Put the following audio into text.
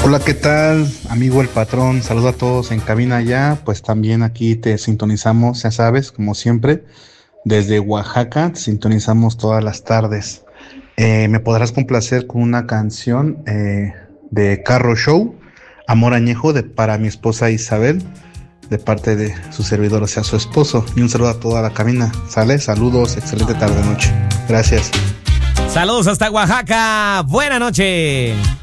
Hola, ¿qué tal, amigo el patrón? Saludo a todos en cabina ya, pues también aquí te sintonizamos, ya sabes, como siempre, desde Oaxaca, te sintonizamos todas las tardes. Me podrás complacer con una canción de Carro Show, Amor Añejo, para mi esposa Isabel, de parte de su servidor, o sea, su esposo. Y un saludo a toda la cabina, ¿sale? Saludos, excelente tarde-noche. Gracias. Saludos hasta Oaxaca, buena noche.